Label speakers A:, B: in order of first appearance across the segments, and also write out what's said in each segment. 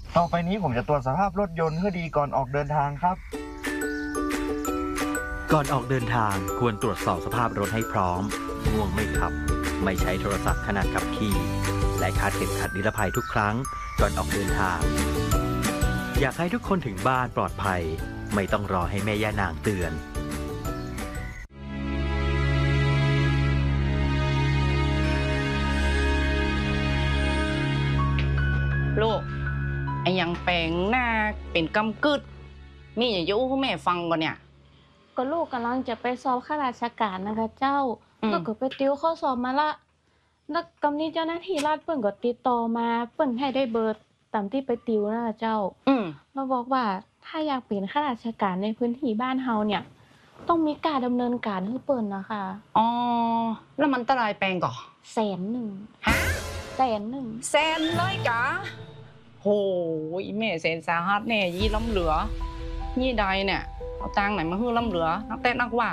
A: ต่อไปนี้ผมจะตรวจสภาพรถยนต์ให้ดีก่อนออกเดินทางครับ
B: ก่อนออกเดินทางควรตรวจสอบสภาพรถให้พร้อมง่วงไม่ขับไม่ใช้โทรศัพท์ขณะขับขี่และคาดเข็มขัดนิรภัยทุกครั้งก่อนออกเดินทางอยากให้ทุกคนถึงบ้านปลอดภัยไม่ต้องรอให้แม่ย่านางเตือน
C: ลูกไอ้ยังแปลงหน้าเป็นกำกึดมีอย่ายุให้แม่ฟังก่อนเนี่ย
D: ก็ลูกกำลังจะไปสอบข้าราชการนะคะเจ้าแล้วก็ไปติวข้อสอบมาละแล้วกำนี้เจ้าหน้าที่รัฐเปิ้นก็ติดต่อมาเปิ้นให้ได้เบอร์ตามที่ไปติวนะคะเจ้าเราบอกว่าถ้าอยากเป็นข้าราชการในพื้นที่บ้านเฮาเนี่ยต้องมีการดำเนินการให้เปิ้นนะคะ
C: อ๋อแล้วมันตรายแปลงก่อ
D: 100,000ฮะ100,000
C: แสนเลยกะโหยแม่แสนสาหัสแน่ยี่ล้ำเหลือยี่ใดเนี่ยเอาตังไหนมาฮื้อล้ำเหลือนักเต้นนักว่า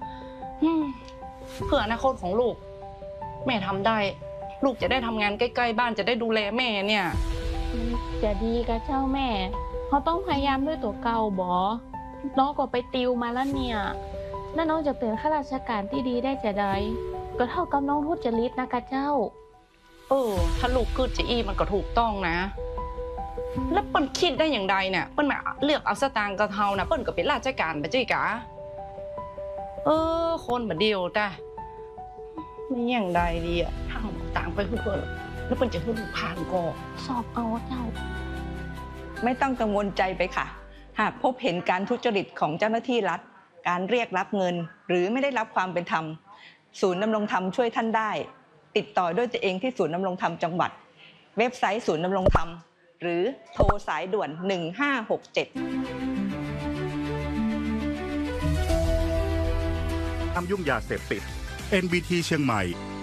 C: เพื่ออนาคตของลูกแม่ทำได้ลูกจะได้ทำงานใกล้ๆบ้านจะได้ดูแลแม่เนี่ย
D: จะดีกับเจ้าแม่เขาต้องพยายามด้วยตัวเก่าบอน้องก็ไปติวมาแล้วเนี่ยแล้วน้องจะเป็นข้าราชการที่ดีได้จะได้ก็เท่ากับน้องทุจริตนะคะเจ้า
C: ถ้าลูกคือจะอีมันก็ถูกต้องนะแล้วเปิ้ลคิดได้อย่างไรเนี่ยเปิ้ลมาเลือกเอาสตางค์กระเทานะเปิ้ลก็เป็นราชการไปจี้กะคนแบบเดียวแต่ไม่อย่างใดดีอ่ะถ้าเอาต่างไปเพื่อนแล้วเปิ้ลจะขึ้นผ่านก่อ
D: สอบเอาเจ้า
E: ไม่ต้องกังวลใจไปค่ะหากพบเห็นการทุจริตของเจ้าหน้าที่รัฐการเรียกรับเงินหรือไม่ได้รับความเป็นธรรมศูนย์ดำรงธรรมช่วยท่านได้ติดต่อด้วยตัวเองที่ศูนย์ดำรงธรรมจังหวัดเว็บไซต์ศูนย์ดำรงธรรมหรือโทรสายด่วน1567
F: ห้ามยุ่งยาเสพติด NBT เชียงใหม่